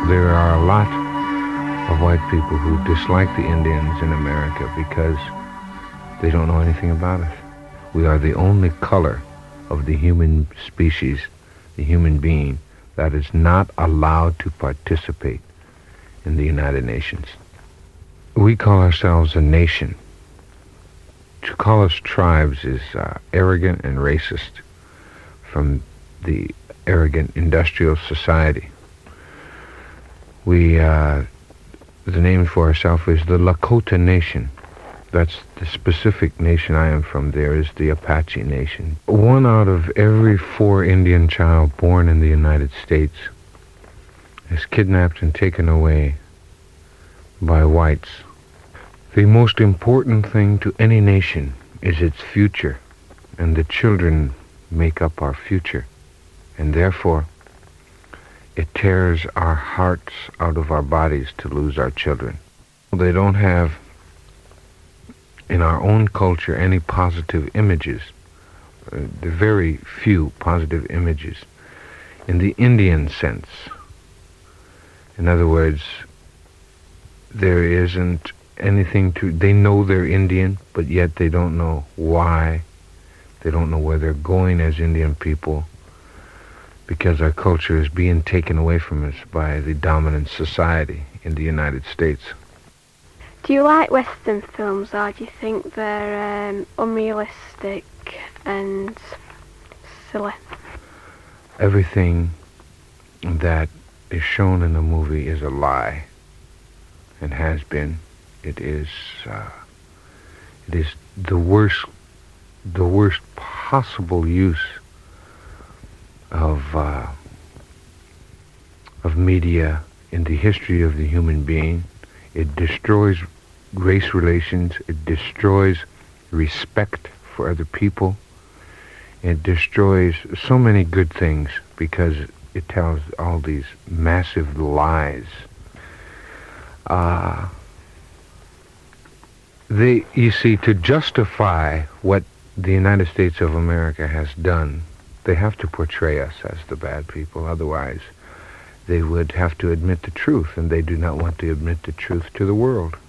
There are a lot of white people who dislike the Indians in America because they don't know anything about us. We are the only color of the human species, the human being, that is not allowed to participate in the United Nations. We call ourselves a nation. To call us tribes is arrogant and racist from the arrogant industrial society. The name for ourselves is the Lakota Nation. That's the specific nation I am from. There is the Apache Nation. 1 out of every 4 Indian child born in the United States is kidnapped and taken away by whites. The most important thing to any nation is its future, and the children make up our future, and therefore it tears our hearts out of our bodies to lose our children. They don't have in our own culture any positive images. There are very few positive images in the Indian sense. In other words, there isn't anything to... They know they're Indian, but yet they don't know why. They don't know where they're going as Indian people, because our culture is being taken away from us by the dominant society in the United States. Do you like Western films, or do you think they're unrealistic and silly? Everything that is shown in a movie is a lie, and has been. It is the worst possible use of media in the history of the human being. It destroys race relations. It destroys respect for other people. It destroys so many good things because it tells all these massive lies. You see, to justify what the United States of America has done, they have to portray us as the bad people. Otherwise, they would have to admit the truth, and they do not want to admit the truth to the world.